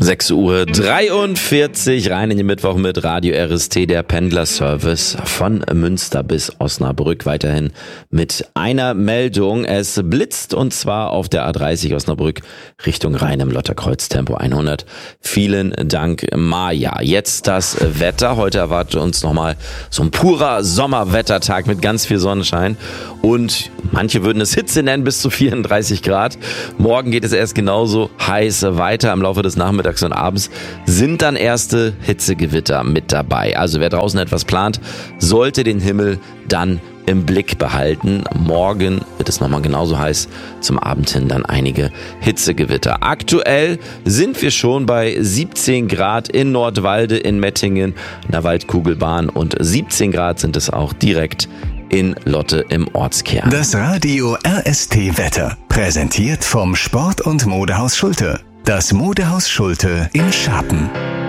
6:43 Uhr, rein in den Mittwoch mit Radio RST, der Pendlerservice von Münster bis Osnabrück. Weiterhin mit einer Meldung. Es blitzt und zwar auf der A30 Osnabrück Richtung Rhein im Lotterkreuz Tempo 100. Vielen Dank, Maja. Jetzt das Wetter. Heute erwartet uns nochmal so ein purer Sommerwettertag mit ganz viel Sonnenschein. Und manche würden es Hitze nennen, bis zu 34 Grad. Morgen geht es erst genauso heiß weiter. Im Laufe des Nachmittags und abends sind dann erste Hitzegewitter mit dabei. Also wer draußen etwas plant, sollte den Himmel dann im Blick behalten. Morgen wird es nochmal genauso heiß. Zum Abend hin dann einige Hitzegewitter. Aktuell sind wir schon bei 17 Grad in Nordwalde, in Mettingen, an der Waldkugelbahn, und 17 Grad sind es auch direkt in Lotte im Ortskern. Das Radio RST Wetter, präsentiert vom Sport- und Modehaus Schulte. Das Modehaus Schulte in Scharpen.